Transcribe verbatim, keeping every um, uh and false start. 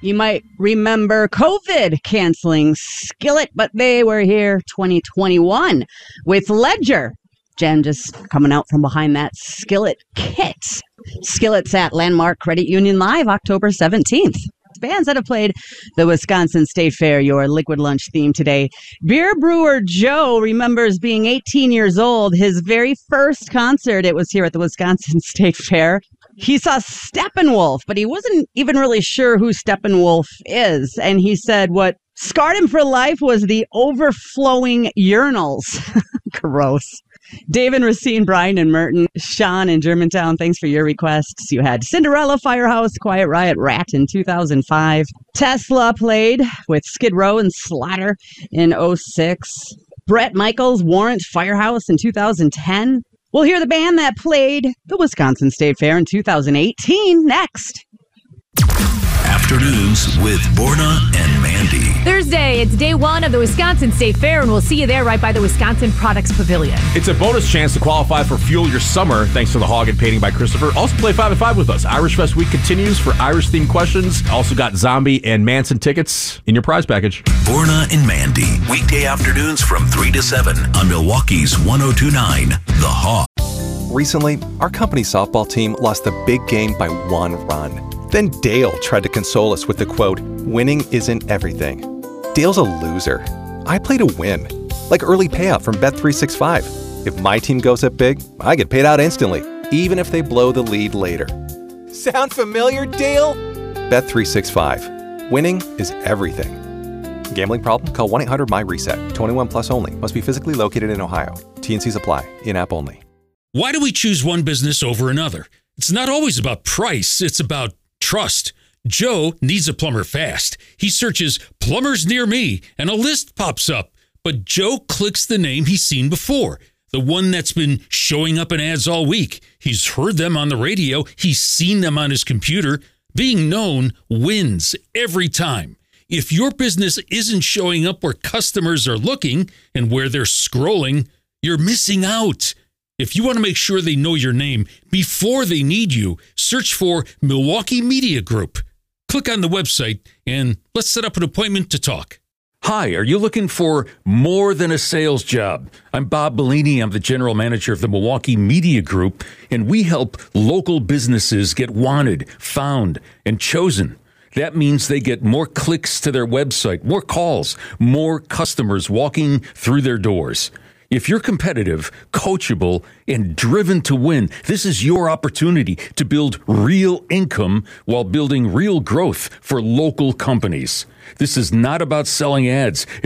You might remember COVID canceling Skillet, but they were here twenty twenty-one with Ledger. Jen just coming out from behind that Skillet kit. Skillet's at Landmark Credit Union Live October seventeenth. Bands that have played the Wisconsin State Fair, your Liquid Lunch theme today. Beer brewer Joe remembers being eighteen years old. His very first concert, it was here at the Wisconsin State Fair. He saw Steppenwolf, but he wasn't even really sure who Steppenwolf is. And he said what scarred him for life was the overflowing urinals. Gross. David, Racine, Brian, and Merton, Sean in Germantown, thanks for your requests. You had Cinderella, Firehouse, Quiet Riot, Rat in two thousand five. Tesla played with Skid Row and Slaughter in oh six. Bret Michaels, Warrant, Firehouse in two thousand ten. We'll hear the band that played the Wisconsin State Fair in two thousand eighteen next. Afternoons with Borna and Mandy. Thursday, it's day one of the Wisconsin State Fair, and we'll see you there right by the Wisconsin Products Pavilion. It's a bonus chance to qualify for Fuel Your Summer, thanks to the Hog and Painting by Christopher. Also play five and five with us. Irish Fest Week continues for Irish-themed questions. Also got Zombie and Manson tickets in your prize package. Borna and Mandy, weekday afternoons from three to seven on Milwaukee's one oh two point nine, The Hog. Recently, our company softball team lost the big game by one run. Then Dale tried to console us with the quote, "Winning isn't everything." Dale's a loser. I play to win, like early payout from Bet three sixty-five. If my team goes up big, I get paid out instantly, even if they blow the lead later. Sound familiar, Dale? Bet three sixty-five. Winning is everything. Gambling problem? Call one eight hundred M Y reset. twenty-one plus only. Must be physically located in Ohio. T N Cs apply. In-app only. Why do we choose one business over another? It's not always about price. It's about trust. Joe needs a plumber fast. He searches plumbers near me and a list pops up. But Joe clicks the name he's seen before, the one that's been showing up in ads all week. He's heard them on the radio. He's seen them on his computer. Being known wins every time. If your business isn't showing up where customers are looking and where they're scrolling, you're missing out. If you want to make sure they know your name before they need you, search for Milwaukee Media Group. Click on the website and let's set up an appointment to talk. Hi, are you looking for more than a sales job? I'm Bob Bellini. I'm the general manager of the Milwaukee Media Group, and we help local businesses get wanted, found, and chosen. That means they get more clicks to their website, more calls, more customers walking through their doors. If you're competitive, coachable, and driven to win, this is your opportunity to build real income while building real growth for local companies. This is not about selling ads.